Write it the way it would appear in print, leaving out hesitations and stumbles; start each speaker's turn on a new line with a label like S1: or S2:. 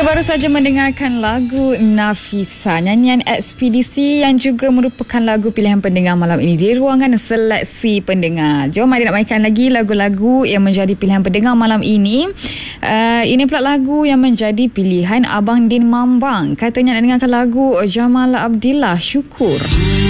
S1: Baru saja mendengarkan lagu Nafisa, nyanyian Ekspedisi yang juga merupakan lagu pilihan pendengar malam ini di ruangan seleksi pendengar. Jom mari nak mainkan lagi lagu-lagu yang menjadi pilihan pendengar malam ini. Ini pula lagu yang menjadi pilihan Abang Din Mambang. Katanya nak dengarkan lagu Jamal Abdillah, Syukur.